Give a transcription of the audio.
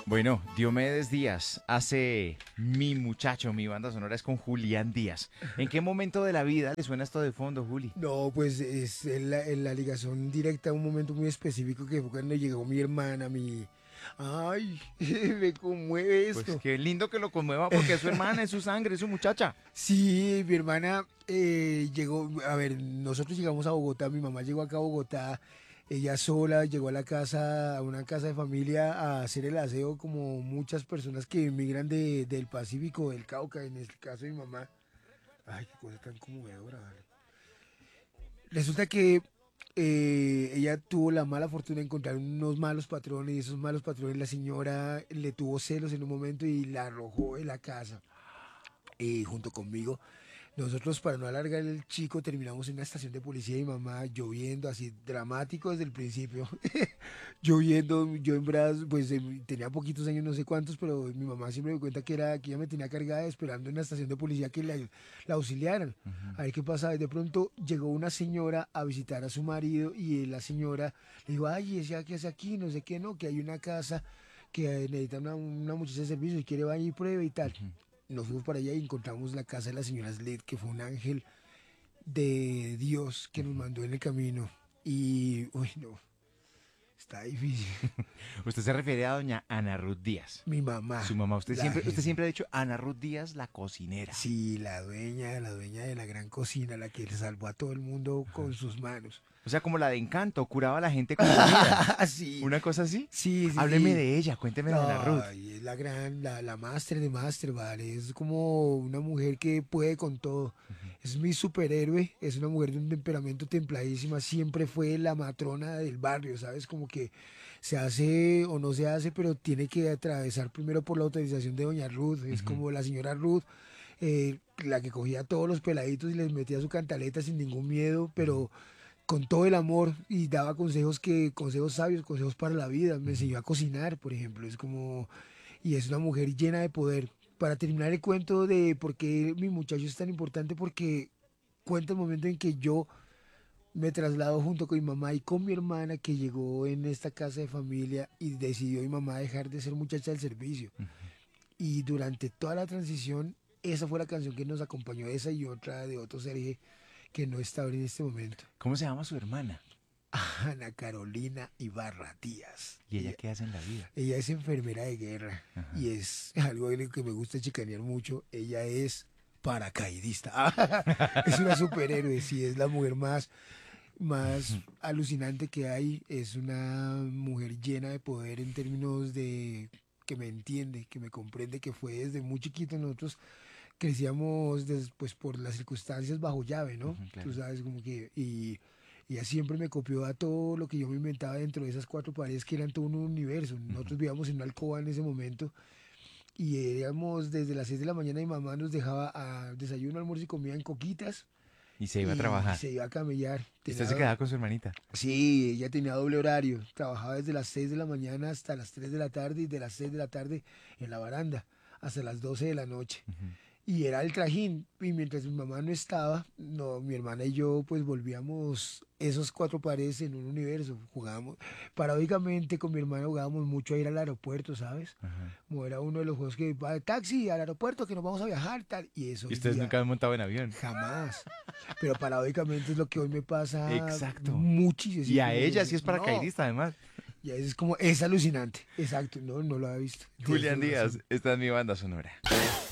Bueno, Diomedes Díaz hace Mi Muchacho, mi banda sonora es con Julián Díaz. ¿En qué momento de la vida le suena esto de fondo, Juli? No, pues es en la ligación directa a un momento muy específico que fue cuando llegó mi hermana, mi... Ay, me conmueve Pues esto. qué lindo que lo conmueva porque es su hermana, es su sangre, es su muchacha. Sí, mi hermana llegó, a ver, nosotros llegamos a Bogotá, mi mamá llegó acá a Bogotá, ella sola llegó a la casa, a una casa de familia a hacer el aseo como muchas personas que emigran del Pacífico, del Cauca, en el caso de mi mamá. Ay, qué cosa tan conmovedora, vale. Resulta que ella tuvo la mala fortuna de encontrar unos malos patrones y esos malos patrones la señora le tuvo celos en un momento y la arrojó de la casa junto conmigo. Nosotros, para no alargar el chico, terminamos en una estación de policía y mamá lloviendo, así dramático desde el principio. Lloviendo, yo en brazos, pues tenía poquitos años, no sé cuántos, pero mi mamá siempre me cuenta que ella me tenía cargada esperando en la estación de policía que la auxiliaran. Ujú. A ver qué pasaba. Y de pronto llegó una señora a visitar a su marido y la señora le dijo, ay, ese qué hace aquí, no sé qué, no, que hay una casa que necesita una muchacha de servicio y quiere vaya y pruebe y tal. Nos fuimos para allá y encontramos la casa de la señora Slade, que fue un ángel de Dios que nos mandó en el camino. Y, uy, no, está difícil. Usted se refiere a doña Ana Ruth Díaz, Mi mamá, su mamá. Usted la siempre, usted jefe. siempre ha dicho Ana Ruth Díaz, la cocinera. Sí, la dueña de la gran cocina, la que le salvó a todo el mundo con sus manos. O sea, como la de Encanto, curaba a la gente con comida. Sí, ¿Una cosa así? sí, sí, Hábleme sí. de ella, cuénteme de Ana Ruth. Ay, es la gran, la máster de máster, ¿vale? Es como una mujer que puede con todo. Es mi superhéroe, es una mujer de un temperamento templadísima, siempre fue la matrona del barrio, ¿sabes? Como que se hace o no se hace, pero tiene que atravesar primero por la autorización de doña Ruth. Es Ujú, como la señora Ruth, la que cogía a todos los peladitos y les metía su cantaleta sin ningún miedo, ujú, pero con todo el amor y daba consejos sabios, consejos para la vida. Me ujú. enseñó a cocinar, por ejemplo. Es como, y es una mujer llena de poder. Para terminar el cuento de por qué mi muchacho es tan importante, porque cuenta el momento en que yo me traslado junto con mi mamá y con mi hermana que llegó en esta casa de familia y decidió mi mamá dejar de ser muchacha del servicio. Y durante toda la transición, esa fue la canción que nos acompañó, esa y otra de otro Serge que no está en este momento. ¿Cómo se llama su hermana? Ana Carolina Ibarra Díaz. ¿Y ella qué hace en la vida? Ella es enfermera de guerra Ajá. y es algo de lo que me gusta chicanear mucho. Ella es paracaidista. Es una superhéroe, sí, es la mujer más alucinante que hay. Es una mujer llena de poder en términos de que me entiende, que me comprende, que fue desde muy chiquito. Nosotros crecíamos pues por las circunstancias bajo llave, ¿no? Ujú, Tú claro. sabes, como que, y ella siempre me copió a todo lo que yo me inventaba dentro de esas cuatro paredes que eran todo un universo. Ujú. Nosotros vivíamos en una alcoba en ese momento y éramos desde las 6 de la mañana mi mamá nos dejaba a desayuno, almuerzo y comida en coquitas Y se iba a y trabajar. se iba a camellar. Y usted se quedaba con su hermanita. Sí, ella tenía doble horario. Trabajaba desde las 6 de la mañana hasta las 3 de la tarde y de las 6 de la tarde en la baranda hasta las 12 de la noche. Ujú. Y era el trajín. Y mientras mi mamá no estaba, no, mi hermana y yo pues volvíamos esos cuatro paredes en un universo. Jugábamos, paradójicamente con mi hermana jugábamos mucho a ir al aeropuerto, ¿sabes? Ajá. Como era uno de los juegos que va taxi al aeropuerto que nos vamos a viajar, tal. Y eso Y hoy ustedes día nunca han montado en avión. jamás. Pero paradójicamente es lo que hoy me pasa Exacto. muchísimo. Así Y a como, ella sí es no. paracaidista, además. Y eso es como, es alucinante. Exacto, no, no lo había visto. Tienes Julián toda la Díaz, razón. esta es mi banda sonora.